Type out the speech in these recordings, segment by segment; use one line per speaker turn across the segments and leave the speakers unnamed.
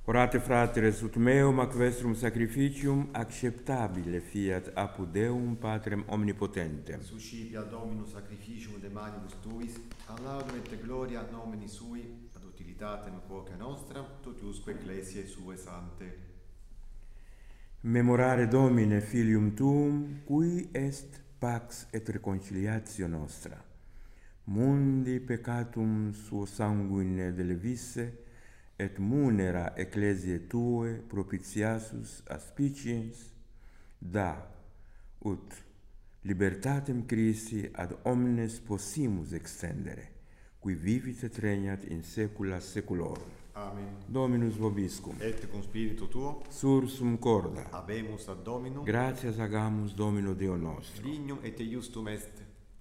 Orate fratres, ut meum ac vestrum sacrificium acceptabile fiat apud Deum Patrem omnipotentem.
Suscipia Dominus sacrificium de manibus tuis, ad laudem et gloria nomini sui, ad utilitatem quoque nostra, totiusque ecclesiae sue sante.
Memorare Domine Filium Tuum, cui est pax et reconciliatio nostra. Mundi peccatum suo sanguine delevisse, et munera ecclesiae Tue propitiasus aspiciens, da, ut libertatem Christi ad omnes possimus extendere, qui vivit et regnat in saecula saeculorum.
Amen.
Dominus vobiscum.
Et cum spiritu tuo,
Sursum corda.
habemus ad Dominum,
Gratias agamus Domino Deo nostro.
dignum et iustum est.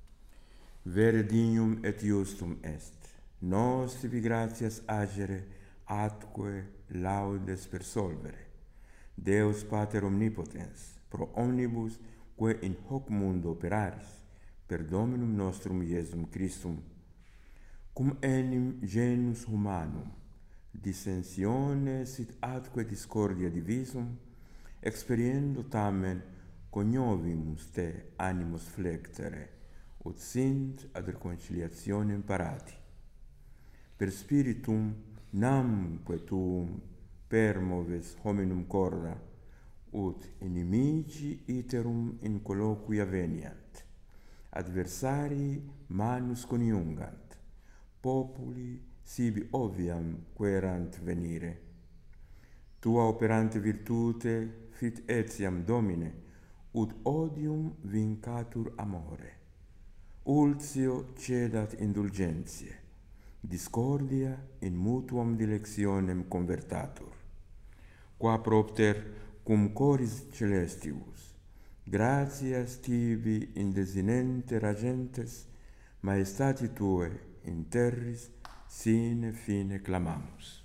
Vere dignum et justum est. Nos tibi gratias agere, atque laudes persolvere. Deus Pater omnipotens, pro omnibus quae in hoc mundo operaris, per Dominum nostrum Iesum Christum, cum enim genus humanum, dissensione sit atque discordia divisum, experiendo tamen coniovimus te animos flectere, ut sint ad reconciliationem parati. Per spiritum namque tuum permoves hominum corda, ut inimici iterum in colloquia veniant, adversarii manus coniungant, populi sibi oviam querant venire. Tua operante virtute fit etiam Domine, ut odium vincatur amore. Ultio cedat indulgentiae, discordia in mutuam dilectionem convertatur. Qua propter cum coris celestibus, gratias tibi in desinente ragentes, maestati Tue in terris sine fine clamamus.